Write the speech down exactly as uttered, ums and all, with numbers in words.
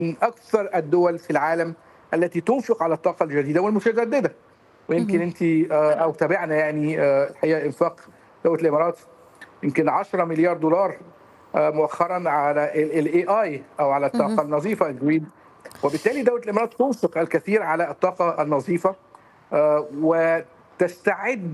من أكثر الدول في العالم التي تنفق على الطاقة الجديدة والمتجددة، ويمكن اهم. أنتِ آآ أو تابعنا يعني آآ الحقيقة إنفاق دولة الإمارات يمكن عشرة مليار دولار آآ مؤخرًا على ال الAI أو على الطاقة اهم. النظيفة الgreen، وبالتالي دولة الإمارات تنفق الكثير على الطاقة النظيفة آآ وتستعد